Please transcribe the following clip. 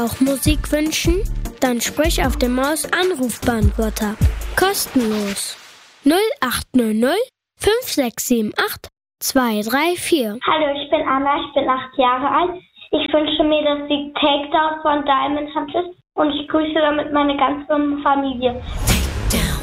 auch Musik wünschen? Dann sprich auf dem Maus-Anrufbeantworter. Kostenlos. 0800 5678 234. Hallo, ich bin Anna, ich bin 8 Jahre alt. Ich wünsche mir das Lied Takedown von Diamond Hunter und ich grüße damit meine ganze Familie.